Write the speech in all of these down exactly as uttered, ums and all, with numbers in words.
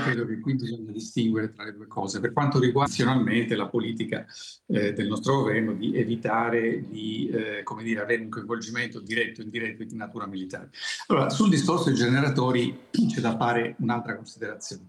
credo che qui bisogna distinguere tra le due cose. Per quanto riguarda nazionalmente la politica eh, del nostro governo di evitare di eh, come dire, avere un coinvolgimento diretto o indiretto di natura militare. Allora, sul discorso dei generatori c'è da fare un'altra considerazione.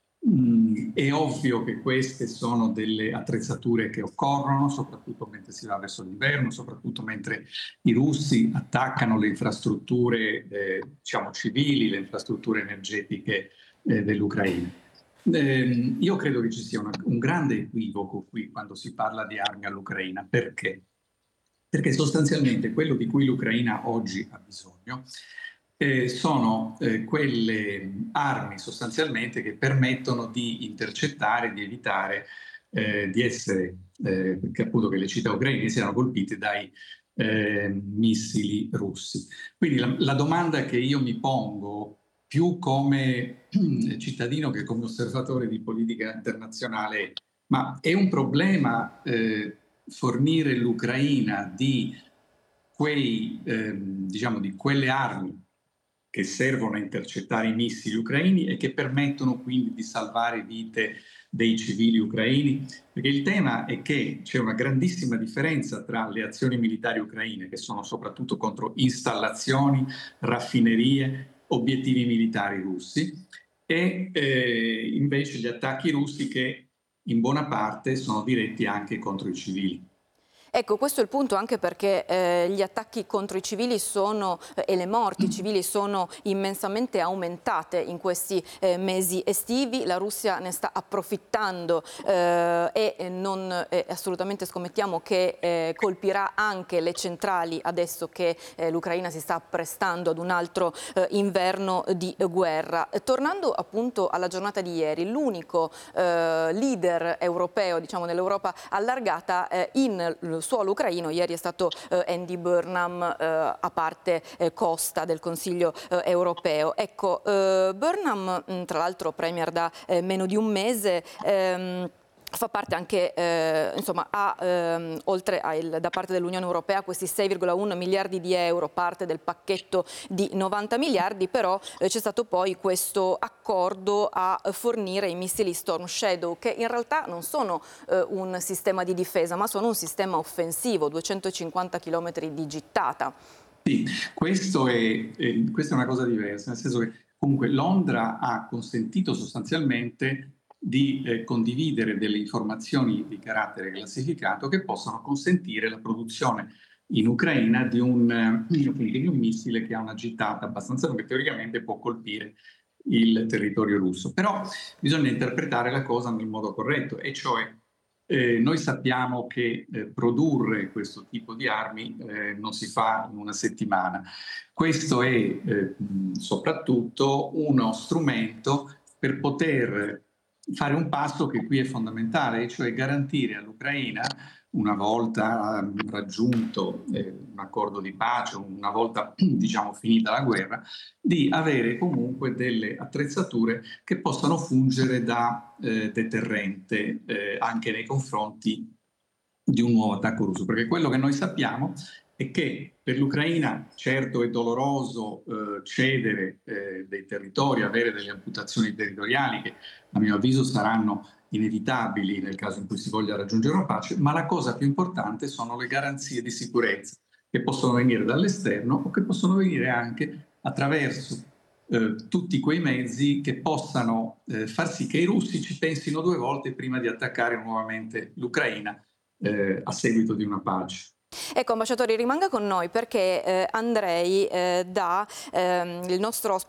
Mm, è ovvio che queste sono delle attrezzature che occorrono, soprattutto mentre si va verso l'inverno, soprattutto mentre i russi attaccano le infrastrutture eh, diciamo civili, le infrastrutture energetiche eh, dell'Ucraina. Eh, io credo che ci sia una, un grande equivoco qui quando si parla di armi all'Ucraina. Perché? Perché sostanzialmente quello di cui l'Ucraina oggi ha bisogno eh, sono eh, quelle armi sostanzialmente che permettono di intercettare, di evitare eh, di essere, eh, che appunto che le città ucraine siano colpite dai eh, missili russi. Quindi la, la domanda che io mi pongo più come cittadino che come osservatore di politica internazionale è: ma è un problema eh, fornire l'Ucraina di quei, ehm, diciamo, di quelle armi che servono a intercettare i missili ucraini e che permettono quindi di salvare vite dei civili ucraini? Perché il tema è che c'è una grandissima differenza tra le azioni militari ucraine, che sono soprattutto contro installazioni, raffinerie, obiettivi militari russi, e eh, invece gli attacchi russi che in buona parte sono diretti anche contro i civili. Ecco, questo è il punto, anche perché eh, gli attacchi contro i civili sono, eh, e le morti civili sono immensamente aumentate in questi eh, mesi estivi. La Russia ne sta approfittando eh, e non eh, assolutamente scommettiamo che eh, colpirà anche le centrali adesso che eh, l'Ucraina si sta apprestando ad un altro eh, inverno di guerra. Tornando appunto alla giornata di ieri, l'unico eh, leader europeo, diciamo nell'Europa allargata, eh, in suolo ucraino ieri è stato eh, Andy Burnham, eh, a parte eh, Costa del Consiglio eh, europeo. Ecco, eh, Burnham, mh, tra l'altro premier da eh, meno di un mese, ehm, fa parte anche, eh, insomma, ha, ehm, oltre a il, da parte dell'Unione Europea questi sei virgola uno miliardi di euro, parte del pacchetto di novanta miliardi, però eh, c'è stato poi questo accordo a fornire i missili Storm Shadow, che in realtà non sono eh, un sistema di difesa, ma sono un sistema offensivo, duecentocinquanta chilometri di gittata. Sì, questo è, è, questa è una cosa diversa, nel senso che comunque Londra ha consentito sostanzialmente di eh, condividere delle informazioni di carattere classificato che possono consentire la produzione in Ucraina di un, eh, di un missile che ha una gittata abbastanza lunga, che teoricamente può colpire il territorio russo. Però bisogna interpretare la cosa nel modo corretto, e cioè eh, noi sappiamo che eh, produrre questo tipo di armi eh, non si fa in una settimana. Questo è eh, soprattutto uno strumento per poter fare un passo che qui è fondamentale, cioè garantire all'Ucraina, una volta raggiunto eh, un accordo di pace, una volta diciamo finita la guerra, di avere comunque delle attrezzature che possano fungere da eh, deterrente eh, anche nei confronti di un nuovo attacco russo. Perché quello che noi sappiamo è che per l'Ucraina certo è doloroso eh, cedere eh, dei territori, avere delle amputazioni territoriali che a mio avviso saranno inevitabili nel caso in cui si voglia raggiungere una pace, ma la cosa più importante sono le garanzie di sicurezza che possono venire dall'esterno o che possono venire anche attraverso eh, tutti quei mezzi che possano eh, far sì che i russi ci pensino due volte prima di attaccare nuovamente l'Ucraina eh, a seguito di una pace. Ecco, ambasciatore, rimanga con noi perché eh, Andrei, eh, da, ehm, il nostro